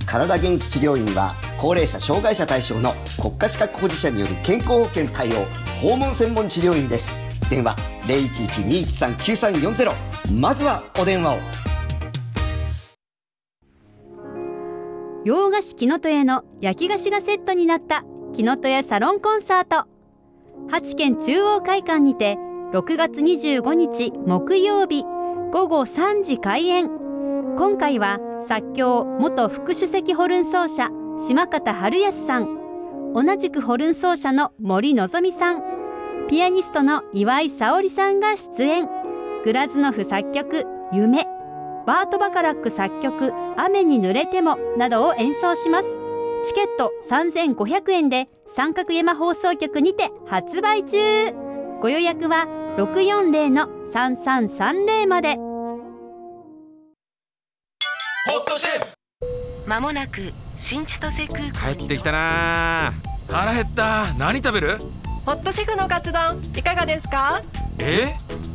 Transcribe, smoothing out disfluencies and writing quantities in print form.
体元気治療院は高齢者障害者対象の国家資格保持者による健康保険対応訪問専門治療院です。電話 0112139340。 まずはお電話を。 洋菓子木の戸屋の焼き菓子がセットになった木の戸屋サロンコンサート、8軒中央会館にて6月25日木曜日午後3時開演。今回は作協元副首席ホルン奏者島方春康さん、同じくホルン奏者の森のぞみさん、ピアニストの岩井沙織さんが出演。グラズノフ作曲夢、バート・バカラック作曲雨に濡れてもなどを演奏します。チケット3500円で三角山放送局にて発売中。ご予約は 640-3330 まで。 ホットシェフ、 まもなく新千歳空港に帰ってきたな。腹減った。何食べる？ ホットシェフのカツ丼いかがですか？